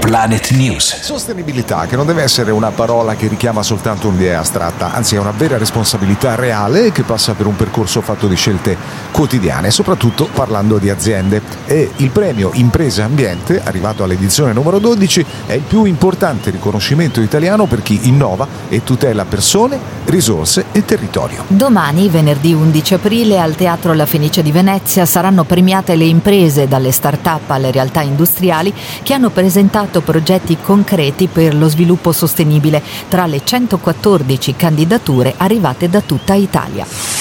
Planet News. Sostenibilità, che non deve essere una parola che richiama soltanto un'idea astratta, anzi è una vera responsabilità reale che passa per un percorso fatto di scelte quotidiane, soprattutto parlando di aziende. E il premio Impresa Ambiente, arrivato all'edizione numero 12, è il più importante riconoscimento italiano per chi innova e tutela persone, risorse e territorio. Domani, venerdì 11 aprile, al Teatro La Fenice di Venezia saranno premiate le imprese, dalle start-up alle realtà industriali, che hanno presentato progetti concreti per lo sviluppo sostenibile, tra le 114 candidature arrivate da tutta Italia.